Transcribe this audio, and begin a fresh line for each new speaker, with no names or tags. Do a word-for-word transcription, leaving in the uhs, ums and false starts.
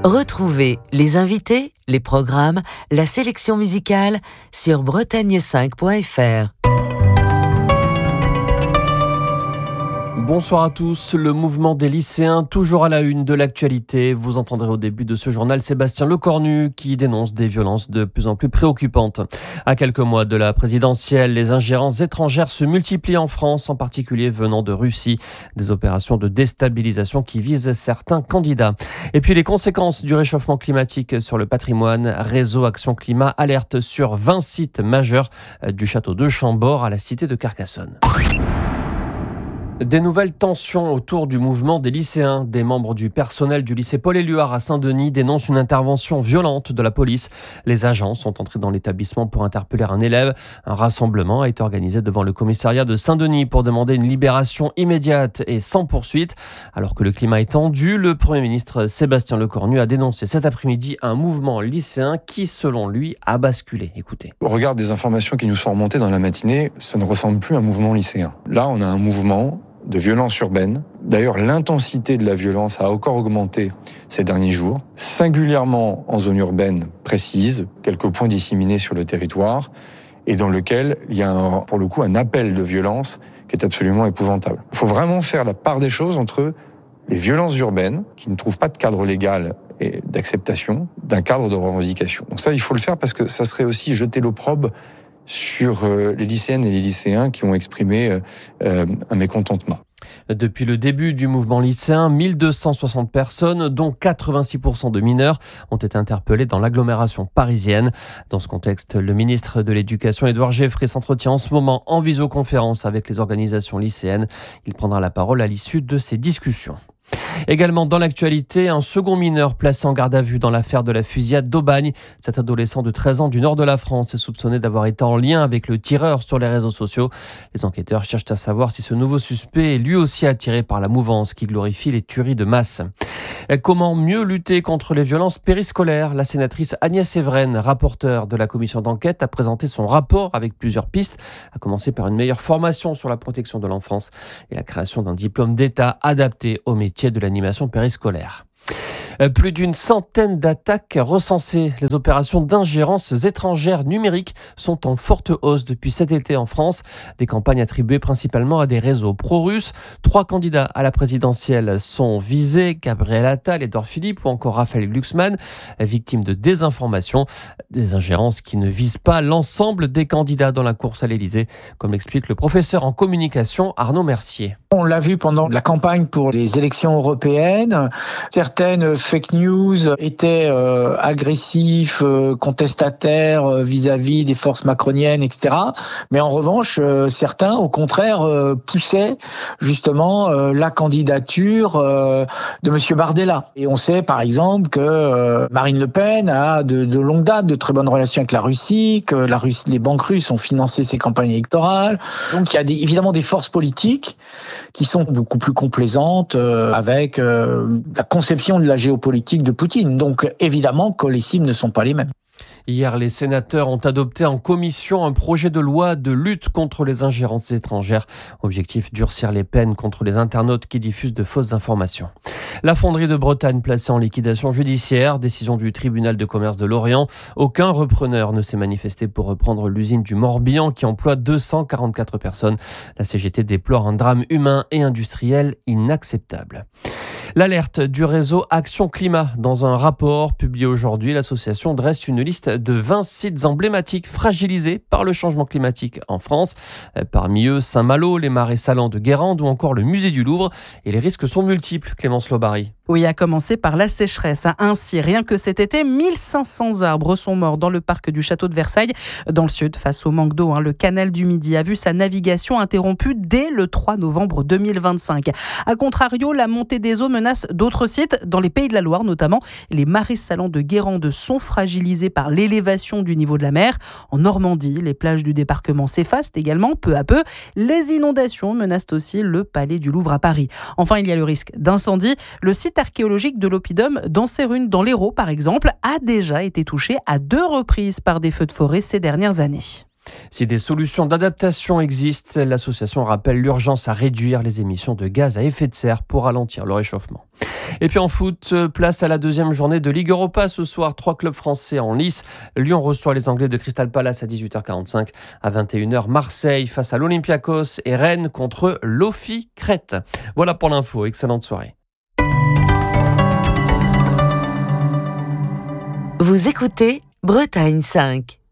Retrouvez les invités, les programmes, la sélection musicale sur bretagne cinq point f r.
Bonsoir à tous. Le mouvement des lycéens, toujours à la une de l'actualité. Vous entendrez au début de ce journal Sébastien Lecornu qui dénonce des violences de plus en plus préoccupantes. À quelques mois de la présidentielle, les ingérences étrangères se multiplient en France, en particulier venant de Russie. Des opérations de déstabilisation qui visent certains candidats. Et puis les conséquences du réchauffement climatique sur le patrimoine. Réseau Action Climat alerte sur vingt sites majeurs du château de Chambord à la cité de Carcassonne. Des nouvelles tensions autour du mouvement des lycéens. Des membres du personnel du lycée Paul-Éluard à Saint-Denis dénoncent une intervention violente de la police. Les agents sont entrés dans l'établissement pour interpeller un élève. Un rassemblement a été organisé devant le commissariat de Saint-Denis pour demander une libération immédiate et sans poursuite. Alors que le climat est tendu, le Premier ministre Sébastien Lecornu a dénoncé cet après-midi un mouvement lycéen qui, selon lui, a basculé. Écoutez.
Au regard des informations qui nous sont remontées dans la matinée, ça ne ressemble plus à un mouvement lycéen. Là, on a un mouvement de violence urbaine. D'ailleurs, l'intensité de la violence a encore augmenté ces derniers jours, singulièrement en zone urbaine précise, quelques points disséminés sur le territoire, et dans lequel il y a un, pour le coup un appel de violence qui est absolument épouvantable. Il faut vraiment faire la part des choses entre les violences urbaines, qui ne trouvent pas de cadre légal et d'acceptation, d'un cadre de revendication. Donc ça, il faut le faire parce que ça serait aussi jeter l'opprobre sur les lycéennes et les lycéens qui ont exprimé euh, un mécontentement.
Depuis le début du mouvement lycéen, mille deux cent soixante personnes, dont quatre-vingt-six pour cent de mineurs, ont été interpellées dans l'agglomération parisienne. Dans ce contexte, le ministre de l'Éducation, Édouard Geoffrin, s'entretient en ce moment en visioconférence avec les organisations lycéennes. Il prendra la parole à l'issue de ces discussions. Également dans l'actualité, un second mineur placé en garde à vue dans l'affaire de la fusillade d'Aubagne. Cet adolescent de treize ans du nord de la France est soupçonné d'avoir été en lien avec le tireur sur les réseaux sociaux. Les enquêteurs cherchent à savoir si ce nouveau suspect est lui aussi attiré par la mouvance qui glorifie les tueries de masse. Comment mieux lutter contre les violences périscolaires ? La sénatrice Agnès Evren, rapporteure de la commission d'enquête, a présenté son rapport avec plusieurs pistes, à commencer par une meilleure formation sur la protection de l'enfance et la création d'un diplôme d'État adapté au métier de l'animation périscolaire. Plus d'une centaine d'attaques recensées. Les opérations d'ingérence étrangères numériques sont en forte hausse depuis cet été en France. Des campagnes attribuées principalement à des réseaux pro-russes. Trois candidats à la présidentielle sont visés. Gabriel Attal, Édouard Philippe ou encore Raphaël Glucksmann, victimes de désinformation. Des ingérences qui ne visent pas l'ensemble des candidats dans la course à l'Élysée, comme l'explique le professeur en communication Arnaud Mercier.
On l'a vu pendant la campagne pour les élections européennes. Certaines fake news étaient euh, agressifs, euh, contestataires euh, vis-à-vis des forces macroniennes, et cetera. Mais en revanche, euh, certains, au contraire, euh, poussaient justement euh, la candidature euh, de Monsieur Bardella. Et on sait, par exemple, que euh, Marine Le Pen a de, de longue date de très bonnes relations avec la Russie, que la Russie, les banques russes ont financé ses campagnes électorales. Donc il y a des, évidemment des forces politiques qui sont beaucoup plus complaisantes euh, avec euh, la conception de la géopolitique de Poutine. Donc évidemment que les cibles ne sont pas les mêmes.
Hier, les sénateurs ont adopté en commission un projet de loi de lutte contre les ingérences étrangères. Objectif, durcir les peines contre les internautes qui diffusent de fausses informations. La fonderie de Bretagne placée en liquidation judiciaire, décision du tribunal de commerce de Lorient. Aucun repreneur ne s'est manifesté pour reprendre l'usine du Morbihan qui emploie deux cent quarante-quatre personnes. La C G T déplore un drame humain et industriel inacceptable. L'alerte du réseau Action Climat. Dans un rapport publié aujourd'hui, l'association dresse une liste de vingt sites emblématiques fragilisés par le changement climatique en France. Parmi eux, Saint-Malo, les marais salants de Guérande ou encore le musée du Louvre. Et les risques sont multiples, Clémence Lobary.
Oui, à commencer par la sécheresse. Ainsi, rien que cet été, mille cinq cents arbres sont morts dans le parc du château de Versailles. Dans le sud, face au manque d'eau, hein, le canal du Midi a vu sa navigation interrompue dès le trois novembre deux mille vingt-cinq. A contrario, la montée des eaux menace d'autres sites, dans les Pays de la Loire notamment. Les marais salants de Guérande sont fragilisés par l'élévation du niveau de la mer. En Normandie, les plages du débarquement s'effacent également peu à peu. Les inondations menacent aussi le palais du Louvre à Paris. Enfin, il y a le risque d'incendie. Le site archéologique de l'Oppidum dans Cérunes, dans l'Hérault par exemple, a déjà été touché à deux reprises par des feux de forêt ces dernières années.
Si des solutions d'adaptation existent, l'association rappelle l'urgence à réduire les émissions de gaz à effet de serre pour ralentir le réchauffement. Et puis en foot, place à la deuxième journée de Ligue Europa. Ce soir, trois clubs français en lice. Lyon reçoit les Anglais de Crystal Palace à dix-huit heures quarante-cinq. À vingt et une heures, Marseille face à l'Olympiakos et Rennes contre l'Ofi Crète. Voilà pour l'info. Excellente soirée.
Vous écoutez Bretagne cinq.